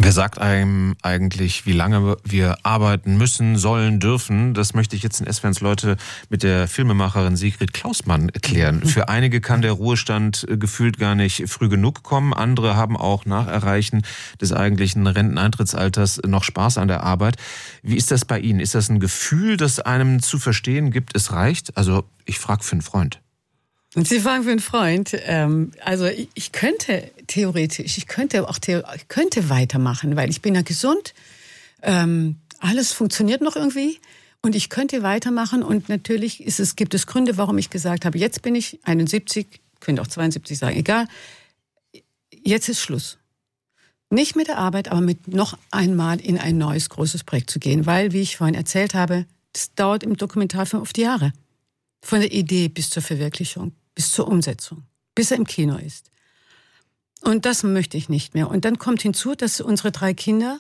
Wer sagt einem eigentlich, wie lange wir arbeiten müssen, sollen, dürfen? Das möchte ich jetzt in SWRs Leute mit der Filmemacherin Sigrid Klausmann erklären. Für einige kann der Ruhestand gefühlt gar nicht früh genug kommen. Andere haben auch nach Erreichen des eigentlichen Renteneintrittsalters noch Spaß an der Arbeit. Wie ist das bei Ihnen? Ist das ein Gefühl, das einem zu verstehen gibt, es reicht? Also ich frage für einen Freund. Und Sie fragen für einen Freund. Also ich könnte theoretisch, ich könnte weitermachen, weil ich bin ja gesund. Alles funktioniert noch irgendwie und ich könnte weitermachen. Und natürlich gibt es Gründe, warum ich gesagt habe, jetzt bin ich 71, könnte auch 72 sagen, egal. Jetzt ist Schluss. Nicht mit der Arbeit, aber mit noch einmal in ein neues großes Projekt zu gehen, weil, wie ich vorhin erzählt habe, das dauert im Dokumentarfilm oft Jahre. Von der Idee bis zur Verwirklichung, bis zur Umsetzung, bis er im Kino ist. Und das möchte ich nicht mehr. Und dann kommt hinzu, dass zwei unserer drei Kinder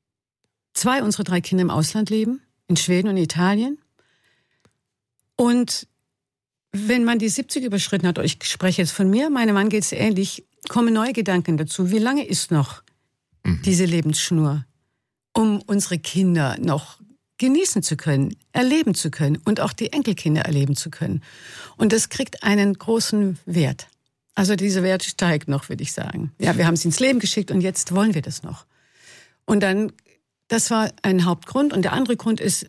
im Ausland leben, in Schweden und Italien. Und wenn man die 70 überschritten hat, ich spreche jetzt von mir, meinem Mann geht es ähnlich, kommen neue Gedanken dazu. Wie lange ist noch diese Lebensschnur, um unsere Kinder noch genießen zu können, erleben zu können und auch die Enkelkinder erleben zu können. Und das kriegt einen großen Wert. Also dieser Wert steigt noch, würde ich sagen. Ja, wir haben es ins Leben geschickt und jetzt wollen wir das noch. Und dann, das war ein Hauptgrund. Und der andere Grund ist,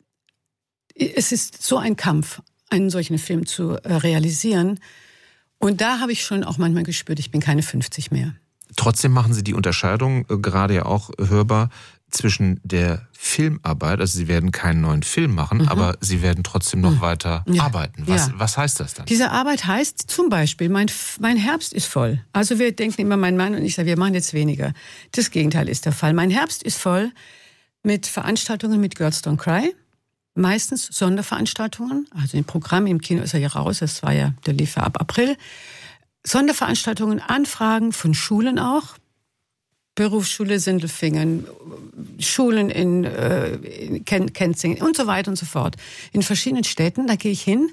es ist so ein Kampf, einen solchen Film zu realisieren. Und da habe ich schon auch manchmal gespürt, ich bin keine 50 mehr. Trotzdem machen Sie die Unterscheidung, gerade ja auch hörbar, zwischen der Filmarbeit, also Sie werden keinen neuen Film machen, aber Sie werden trotzdem noch weiter arbeiten. Was heißt das dann? Diese Arbeit heißt zum Beispiel, mein Herbst ist voll. Also wir denken immer, mein Mann und ich, wir machen jetzt weniger. Das Gegenteil ist der Fall. Mein Herbst ist voll mit Veranstaltungen mit Girls Don't Cry. Meistens Sonderveranstaltungen. Also im Programm, im Kino ist er ja raus, der lief ja ab April. Sonderveranstaltungen, Anfragen von Schulen auch. Berufsschule Sindelfingen, Schulen in Kenzingen und so weiter und so fort. In verschiedenen Städten, da gehe ich hin.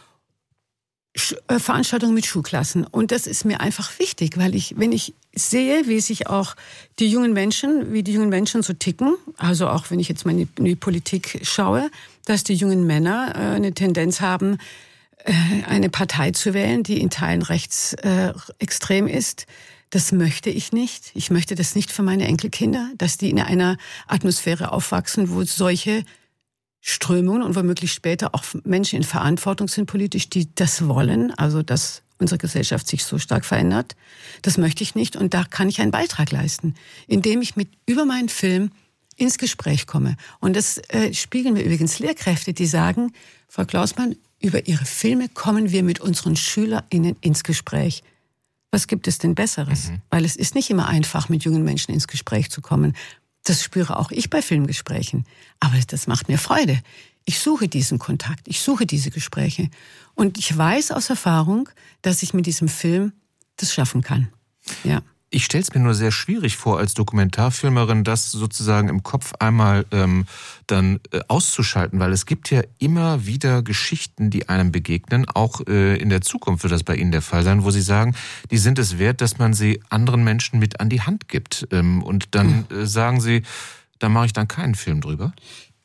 Veranstaltungen mit Schulklassen. Und das ist mir einfach wichtig, weil wenn ich sehe, wie die jungen Menschen so ticken, also auch wenn ich jetzt mal in die Politik schaue, dass die jungen Männer eine Tendenz haben, eine Partei zu wählen, die in Teilen rechtsextrem ist. Das möchte ich nicht. Ich möchte das nicht für meine Enkelkinder, dass die in einer Atmosphäre aufwachsen, wo solche Strömungen und womöglich später auch Menschen in Verantwortung sind politisch, die das wollen, also dass unsere Gesellschaft sich so stark verändert. Das möchte ich nicht und da kann ich einen Beitrag leisten, indem ich über meinen Film ins Gespräch komme. Und das spiegeln mir übrigens Lehrkräfte, die sagen, Frau Klausmann, über Ihre Filme kommen wir mit unseren SchülerInnen ins Gespräch. Was gibt es denn Besseres? Weil es ist nicht immer einfach, mit jungen Menschen ins Gespräch zu kommen. Das spüre auch ich bei Filmgesprächen. Aber das macht mir Freude. Ich suche diesen Kontakt, ich suche diese Gespräche. Und ich weiß aus Erfahrung, dass ich mit diesem Film das schaffen kann. Ja. Ich stelle es mir nur sehr schwierig vor, als Dokumentarfilmerin das sozusagen im Kopf einmal dann auszuschalten, weil es gibt ja immer wieder Geschichten, die einem begegnen, auch in der Zukunft wird das bei Ihnen der Fall sein, wo Sie sagen, die sind es wert, dass man sie anderen Menschen mit an die Hand gibt. Und dann sagen Sie, da mache ich dann keinen Film drüber.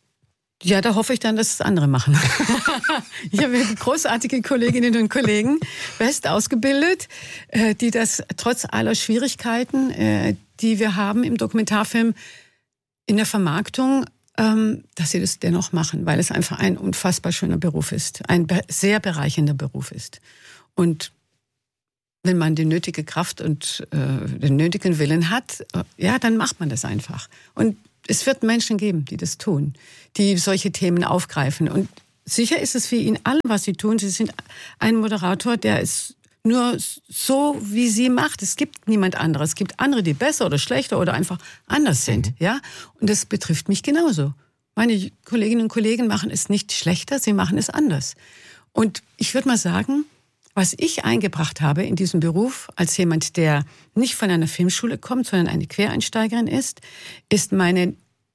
Ja, da hoffe ich dann, dass es andere machen. Ich habe großartige Kolleginnen und Kollegen, best ausgebildet, die das trotz aller Schwierigkeiten, die wir haben im Dokumentarfilm, in der Vermarktung, dass sie das dennoch machen, weil es einfach ein unfassbar schöner Beruf ist, ein sehr bereichernder Beruf ist. Und wenn man die nötige Kraft und den nötigen Willen hat, ja, dann macht man das einfach. Und es wird Menschen geben, die das tun, die solche Themen aufgreifen. Und sicher ist es für ihn allem, was sie tun. Sie sind ein Moderator, der es nur so, wie sie macht. Es gibt niemand anderes. Es gibt andere, die besser oder schlechter oder einfach anders sind. Ja? Und das betrifft mich genauso. Meine Kolleginnen und Kollegen machen es nicht schlechter, sie machen es anders. Und ich würde mal sagen, was ich eingebracht habe in diesem Beruf, als jemand, der nicht von einer Filmschule kommt, sondern eine Quereinsteigerin ist meine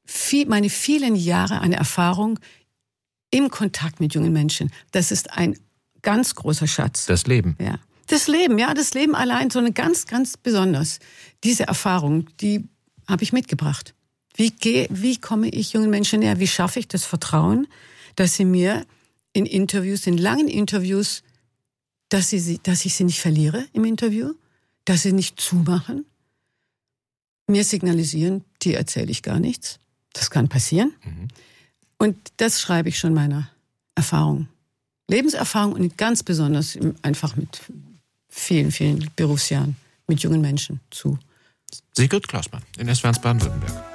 vielen Jahre an Erfahrung im Kontakt mit jungen Menschen. Das ist ein ganz großer Schatz. Das Leben. Ja. Das Leben allein, so eine ganz, ganz besonders. Diese Erfahrung, die habe ich mitgebracht. Wie komme ich jungen Menschen näher? Wie schaffe ich das Vertrauen, dass sie mir in Interviews, in langen Interviews, dass ich sie nicht verliere im Interview, dass sie nicht zumachen, mir signalisieren, dir erzähle ich gar nichts. Das kann passieren. Mhm. Und das schreibe ich schon meiner Erfahrung. Lebenserfahrung und ganz besonders einfach mit vielen, vielen Berufsjahren mit jungen Menschen zu. Sigrid Klausmann in SWR Baden-Württemberg.